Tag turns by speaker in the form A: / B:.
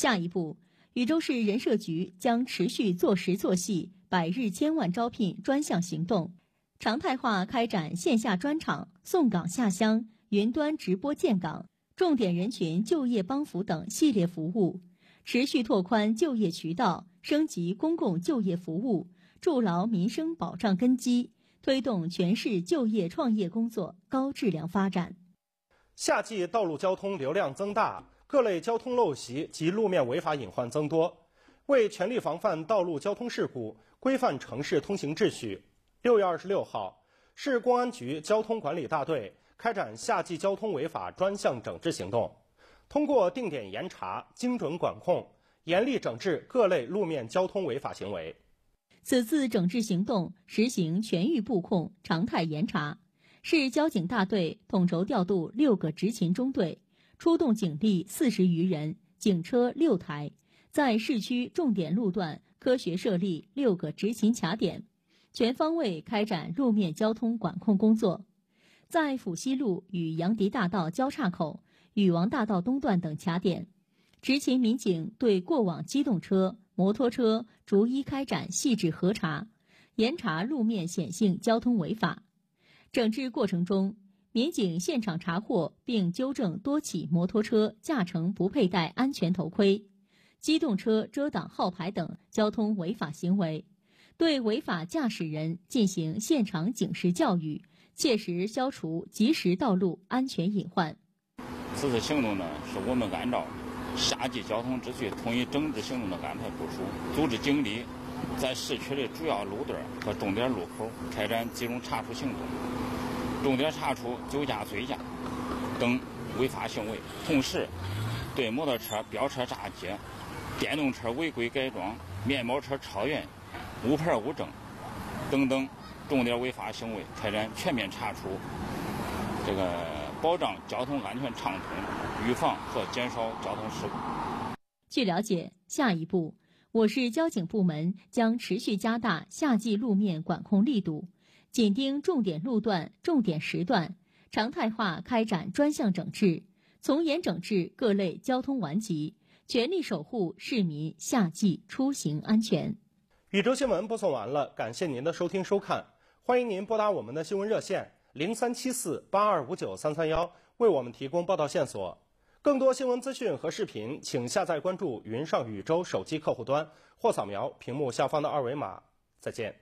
A: 下一步，禹州市人社局将持续做实做细，百日千万招聘专项行动，常态化开展线下专场、送岗下乡、云端直播建岗、重点人群就业帮扶等系列服务，持续拓宽就业渠道，升级公共就业服务，筑牢民生保障根基，推动全市就业创业工作高质量发展。
B: 夏季道路交通流量增大，各类交通陋习及路面违法隐患增多。为全力防范道路交通事故，规范城市通行秩序，6月26号，市公安局交通管理大队开展夏季交通违法专项整治行动，通过定点严查、精准管控，严厉整治各类路面交通违法行为。
A: 此次整治行动实行全域布控、常态严查，市交警大队统筹调度6个执勤中队，出动警力40余人，警车6台，在市区重点路段科学设立6个执勤卡点，全方位开展路面交通管控工作。在府西路与杨迪大道交叉口、禹王大道东段等卡点，执勤民警对过往机动车、摩托车逐一开展细致核查，严查路面显性交通违法。整治过程中，民警现场查获并纠正多起摩托车驾乘不佩戴安全头盔、机动车遮挡号牌等交通违法行为，对违法驾驶人进行现场警示教育，切实消除即时道路安全隐患。
C: 此次行动呢，是我们按照夏季交通秩序统一整治行动的安排部署，组织警力在市区的主要路段和重点路口开展集中查处行动，重点查处酒驾、醉驾等违法行为，同时对摩托车飙车炸街、电动车违规改装、面包车超员、无牌无证等等重点违法行为开展全面查处，保障交通安全畅通，预防和减少交通事故。
A: 据了解，下一步，我市交警部门将持续加大夏季路面管控力度，紧盯重点路段、重点时段，常态化开展专项整治，从严整治各类交通顽疾，全力守护市民夏季出行安全。
B: 禹州新闻播送完了，感谢您的收听收看，欢迎您拨打我们的新闻热线03748259-331为我们提供报道线索。更多新闻资讯和视频，请下载关注云上禹州手机客户端或扫描屏幕下方的2维码。再见。